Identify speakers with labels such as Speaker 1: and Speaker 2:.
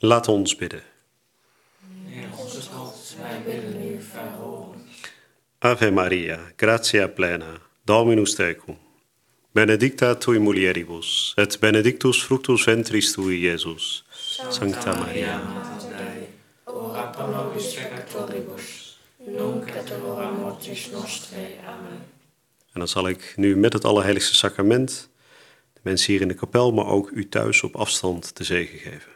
Speaker 1: Laat ons bidden.
Speaker 2: Heer onze God, wij willen u verhoren.
Speaker 1: Ave Maria, gratia plena, Dominus tecum. Benedicta tui mulieribus, et benedictus fructus ventris tui, Iesus. Sancta Maria,
Speaker 2: Mater Dei, ora pro nobis peccatoribus, nunc et in hora mortis nostrae. Amen.
Speaker 1: En dan zal ik nu met het Allerheiligste Sacrament de mensen hier in de kapel, maar ook u thuis op afstand de zegen geven.